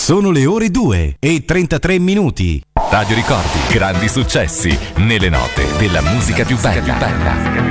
Sono le ore 2:33. Radio Ricordi, grandi successi nelle note della musica più bella.